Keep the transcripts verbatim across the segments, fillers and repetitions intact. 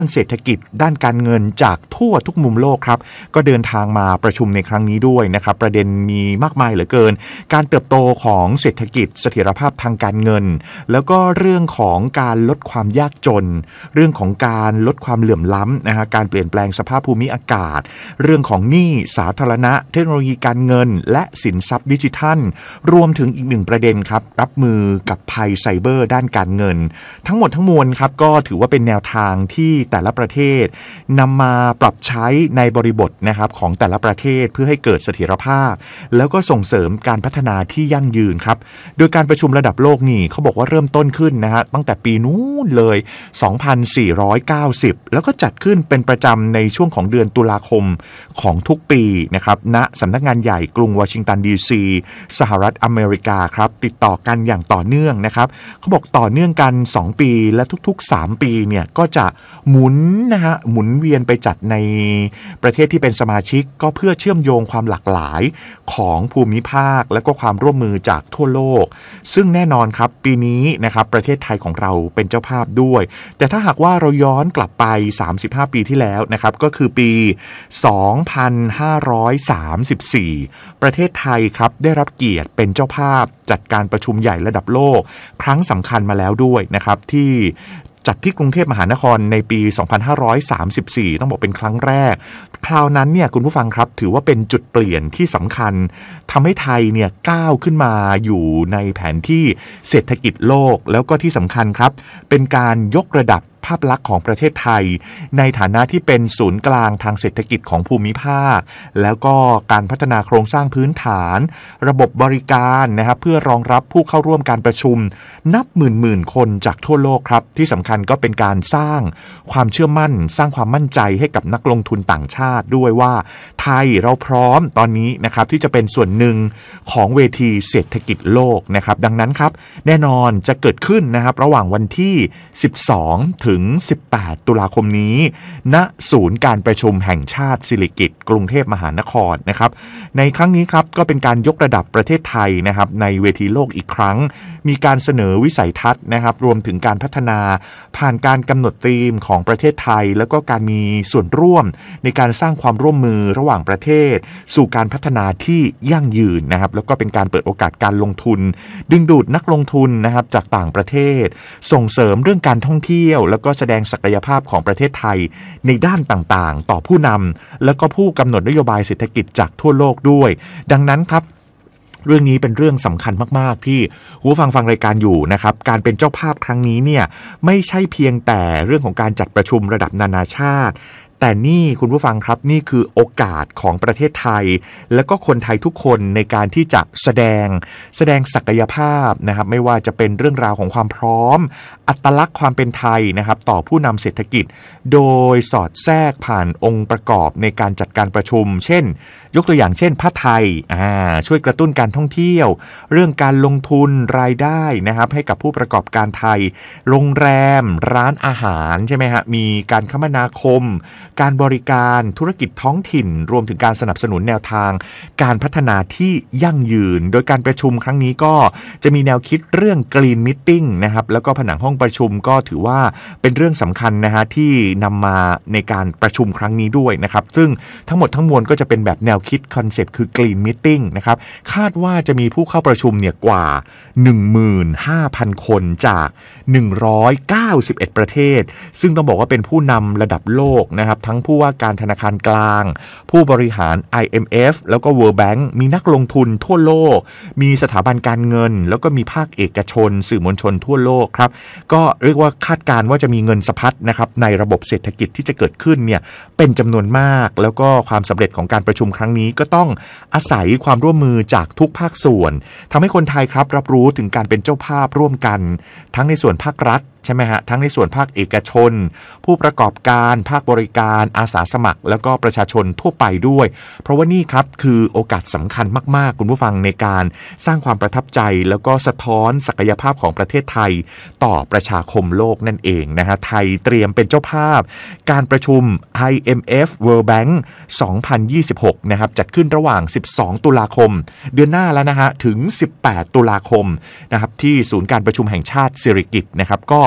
เศรษฐกิจด้านการเงินจากทั่วทุกมุมโลกครับก็เดินทางมาประชุมในครั้งนี้ด้วยนะครับประเด็นมีมากมายเหลือเกินการเติบโตของเศรษฐกิจเสถียรภาพทางการเงินแล้วก็เรื่องของการลดความยากจนเรื่องของการลดความเหลื่อมล้ำนะฮะการเปลี่ยนแปลงสภาพภูมิอากาศเรื่องของหนี้สาธารณะเทคโนโลยีการเงินและสินทรัพย์ดิจิทัลรวมถึงอีกหนึ่งประเด็นครับรับมือกับภัยไซเบอร์ด้านการเงินทั้งหมดทั้งมวลครับก็ถือว่าเป็นแนวทางที่แต่ละประเทศนำมาปรับใช้ในบริบทนะครับของแต่ละประเทศเพื่อให้เกิดเสถียรภาพแล้วก็ส่งเสริมการพัฒนาที่ยั่งยืนครับโดยการประชุมระดับโลกนี่เขาบอกว่าเริ่มต้นขึ้นนะฮะตั้งแต่ปีนู้นเลยสองพันสี่ร้อยเก้าสิบแล้วก็จัดขึ้นเป็นประจำในช่วงของเดือนตุลาคมของทุกปีนะครับณสำนักงานใหญ่กรุงวอชิงตันดีซีสหรัฐอเมริกาครับติดต่อกันอย่างต่อเนื่องนะครับเขาบอกต่อเนื่องกันสองปีและทุกๆสามปีเนี่ยก็จะหมุนนะฮะหมุนเวียนไปจัดในประเทศที่เป็นสมาชิกก็เพื่อเชื่อมโยงความหลากหลายของภูมิภาคและก็ความร่วมมือจากทั่วโลกซึ่งแน่นอนครับปีนี้นะครับประเทศไทยของเราเป็นเจ้าภาพด้วยแต่ถ้าหากว่าเราย้อนกลับไปสามสิบห้าปีที่แล้วนะครับก็คือปีสองพันห้าร้อยสามสิบสี่ประเทศไทยครับได้รับเกียรติเป็นเจ้าภาพจัดการประชุมใหญ่ระดับโลกครั้งสำคัญมาแล้วด้วยนะครับที่จัดที่กรุงเทพมหานครในปีสองพันห้าร้อยสามสิบสี่ต้องบอกเป็นครั้งแรกคราวนั้นเนี่ยคุณผู้ฟังครับถือว่าเป็นจุดเปลี่ยนที่สำคัญทำให้ไทยเนี่ยก้าวขึ้นมาอยู่ในแผนที่เศรษฐกิจโลกแล้วก็ที่สำคัญครับเป็นการยกระดับภาพลักษณ์ของประเทศไทยในฐานะที่เป็นศูนย์กลางทางเศรษฐกิจของภูมิภาคแล้วก็การพัฒนาโครงสร้างพื้นฐานระบบบริการนะครับเพื่อรองรับผู้เข้าร่วมการประชุมนับหมื่นหมื่นคนจากทั่วโลกครับที่สำคัญก็เป็นการสร้างความเชื่อมั่นสร้างความมั่นใจให้กับนักลงทุนต่างชาติด้วยว่าไทยเราพร้อมตอนนี้นะครับที่จะเป็นส่วนหนึ่งของเวทีเศรษฐกิจโลกนะครับดังนั้นครับแน่นอนจะเกิดขึ้นนะครับระหว่างวันที่สิบสองถึงถึงสิบแปดตุลาคมนี้ณศูนย์การประชุมแห่งชาติสิริกิติ์กรุงเทพมหานครนะครับในครั้งนี้ครับก็เป็นการยกระดับประเทศไทยนะครับในเวทีโลกอีกครั้งมีการเสนอวิสัยทัศน์นะครับรวมถึงการพัฒนาผ่านการกำหนดธีมของประเทศไทยแล้วก็การมีส่วนร่วมในการสร้างความร่วมมือระหว่างประเทศสู่การพัฒนาที่ยั่งยืนนะครับแล้วก็เป็นการเปิดโอกาสการลงทุนดึงดูดนักลงทุนนะครับจากต่างประเทศส่งเสริมเรื่องการท่องเที่ยวแล้วก็แสดงศักยภาพของประเทศไทยในด้านต่างๆต่อผู้นำแล้วก็ผู้กำหนดนโยบายเศรษฐกิจจากทั่วโลกด้วยดังนั้นครับเรื่องนี้เป็นเรื่องสำคัญมากๆที่ผู้ฟังฟังรายการอยู่นะครับการเป็นเจ้าภาพครั้งนี้เนี่ยไม่ใช่เพียงแต่เรื่องของการจัดประชุมระดับนานาชาติแต่นี่คุณผู้ฟังครับนี่คือโอกาสของประเทศไทยและก็คนไทยทุกคนในการที่จะแสดงแสดงศักยภาพนะครับไม่ว่าจะเป็นเรื่องราวของความพร้อมอัตลักษณ์ความเป็นไทยนะครับต่อผู้นำเศรษฐกิจโดยสอดแทรกผ่านองค์ประกอบในการจัดการประชุมเช่นยกตัวอย่างเช่นผ้าไทยอ่าช่วยกระตุ้นการท่องเที่ยวเรื่องการลงทุนรายได้นะครับให้กับผู้ประกอบการไทยโรงแรมร้านอาหารใช่ไหมฮะมีการคมนาคมการบริการธุรกิจท้องถิ่นรวมถึงการสนับสนุนแนวทางการพัฒนาที่ยั่งยืนโดยการประชุมครั้งนี้ก็จะมีแนวคิดเรื่อง Green Meeting นะครับแล้วก็ผนังห้องประชุมก็ถือว่าเป็นเรื่องสำคัญนะฮะที่นำมาในการประชุมครั้งนี้ด้วยนะครับซึ่งทั้งหมดทั้งมวลก็จะเป็นแบบแนวคิดคอนเซปต์คือ Green Meeting นะครับคาดว่าจะมีผู้เข้าประชุมเนี่ยกว่า หนึ่งหมื่นห้าพัน คนจากหนึ่งร้อยเก้าสิบเอ็ดประเทศซึ่งต้องบอกว่าเป็นผู้นำระดับโลกนะครับทั้งผู้ว่าการธนาคารกลางผู้บริหาร ไอ เอ็ม เอฟ แล้วก็ World Bank มีนักลงทุนทั่วโลกมีสถาบันการเงินแล้วก็มีภาคเอกชนสื่อมวลชนทั่วโลกครับก็เรียกว่าคาดการณ์ว่าจะมีเงินสะพัดนะครับในระบบเศรษฐกิจที่จะเกิดขึ้นเนี่ยเป็นจำนวนมากแล้วก็ความสำเร็จของการประชุมครั้งนี้ก็ต้องอาศัยความร่วมมือจากทุกภาคส่วนทำให้คนไทยครับรับรู้ถึงการเป็นเจ้าภาพร่วมกันทั้งในส่วนภาครัฐใช่ไหมฮะทั้งในส่วนภาคเอกชนผู้ประกอบการภาคบริการอาสาสมัครแล้วก็ประชาชนทั่วไปด้วยเพราะว่านี่ครับคือโอกาสสำคัญมากๆคุณผู้ฟังในการสร้างความประทับใจแล้วก็สะท้อนศักยภาพของประเทศไทยต่อประชาคมโลกนั่นเองนะฮะไทยเตรียมเป็นเจ้าภาพการประชุม ไอ เอ็ม เอฟ World Bank สองพันยี่สิบหกนะครับจัดขึ้นระหว่างสิบสองตุลาคมเดือนหน้าแล้วนะฮะถึงสิบแปดตุลาคมนะครับที่ศูนย์การประชุมแห่งชาติสิริกิติ์นะครับก็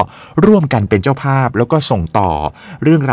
ร่วมกันเป็นเจ้าภาพแล้วก็ส่งต่อเรื่อง